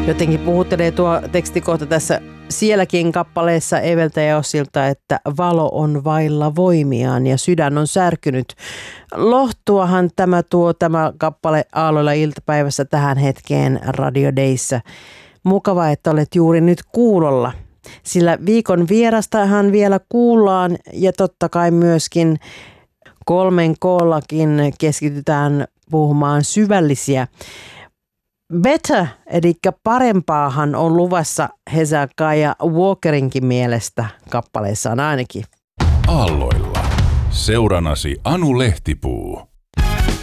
Jotenkin puhuttelee tuo tekstikohta tässä sielläkin kappaleessa Eveltä ja Ossilta, että valo on vailla voimiaan ja sydän on särkynyt. Lohtuahan tämä kappale Aalloilla iltapäivässä tähän hetkeen Radio Dayssä. Mukava, että olet juuri nyt kuulolla, sillä viikon vierastahan vielä kuullaan ja totta kai myöskin 3K:llakin keskitytään puhumaan syvällisiä. Better, eli parempaahan on luvassa Hezekiah Walkerinkin mielestä kappaleissaan ainakin. Aalloilla. Seuranasi Anu Lehtipuu.